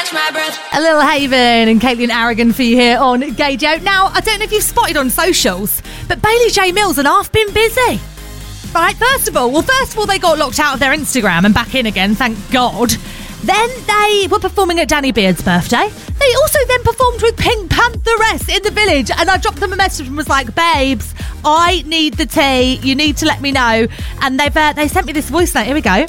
A little Haven and Caitlin Aragon for you here on Gaydio. Now, I don't know if you've spotted on socials, but Bailey J. Mills and I've been busy. Right, first of all, they got locked out of their Instagram and back in again, thank God. Then they were performing at Danny Beard's birthday. They also then performed with Pink Pantheress in the Village, and I dropped them a message and was like, babes, I need the tea. You need to let me know. And they sent me this voice note. Here we go.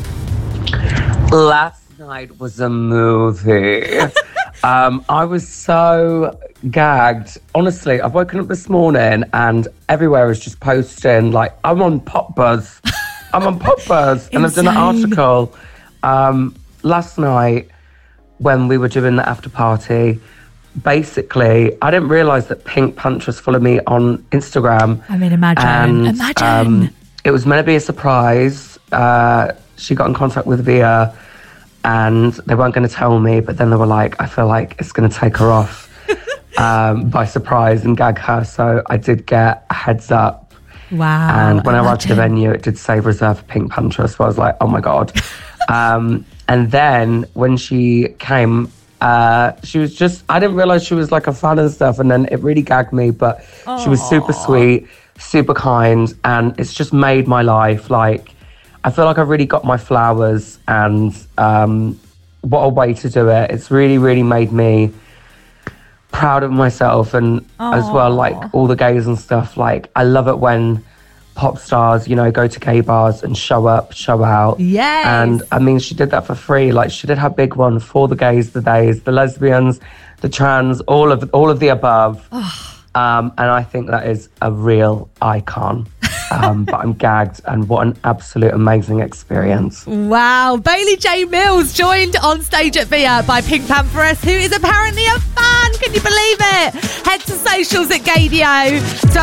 Last night was a movie. I was so gagged. Honestly, I've woken up this morning and everywhere is just posting, like, I'm on Pop Buzz. And I've done an article. Last night, when we were doing the after party, basically, I didn't realise that Pink Pantheress followed me on Instagram. I mean, imagine. It was meant to be a surprise. She got in contact with Via and they weren't going to tell me, but then they were like, I feel like it's going to take her off by surprise and gag her. So I did get a heads up. Wow. And when I arrived to the venue, it did say reserved for Pink Pantheress. So I was like, oh my God. And then when she came, she was just, I didn't realise she was like a fan and stuff. And then it really gagged me, but she was super sweet, super kind. And it's just made my life. Like, I feel like I've really got my flowers, and what a way to do it. It's really, really made me proud of myself, and as well, like all the gays and stuff. Like, I love it when pop stars, you know, go to gay bars and show up, show out. Yes. And I mean, she did that for free. Like, she did her big one for the gays, the days, the lesbians, the trans, all of the above. And I think that is a real icon. But I'm gagged, and what an absolute amazing experience. Wow. Bailey J. Mills joined on stage at Via by Pink Pantheress, who is apparently a fan. Can you believe it? Head to socials at Gaydio.